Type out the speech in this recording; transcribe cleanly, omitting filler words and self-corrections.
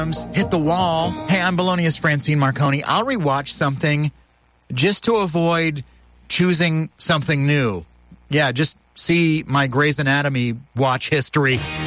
hit the wall. Hey, I'm Bologna's Francine Marconi. I'll rewatch something just to avoid choosing something new. Yeah, just see my Grey's Anatomy watch history.